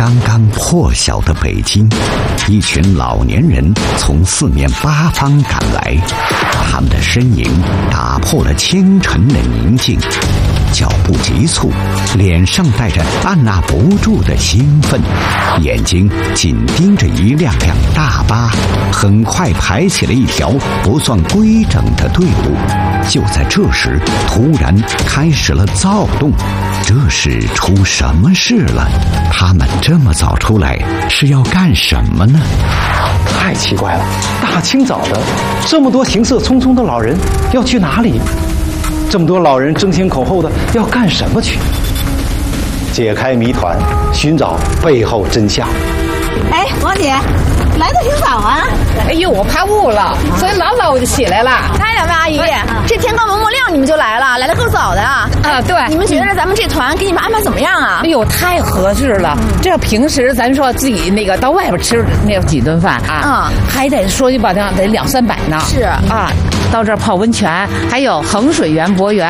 刚刚破晓的北京，一群老年人从四面八方赶来，他们的身影打破了清晨的宁静，脚步急促，脸上带着按捺不住的兴奋，眼睛紧盯着一辆辆大巴，很快排起了一条不算规整的队伍。就在这时，突然开始了躁动。这是出什么事了？他们这么早出来是要干什么呢？ 太奇怪了，大清早的，这么多行色匆匆的老人要去哪里？这么多老人争先恐后的要干什么去？解开谜团，寻找背后真相。 哎，王姐，来的挺早啊！ 哎呦，我怕雾了，所以老早我就起来了。 看见没，阿姨，这天刚蒙蒙亮你们就来了，来得够早的啊！ 啊，对。 你们觉得咱们这团给你们安排怎么样啊？ 哎呦，太合适了！这要平时咱说自己那个到外边吃那几顿饭啊，还得说句不好听，得200-300呢。 是啊，到这儿泡温泉，还有衡水园博园，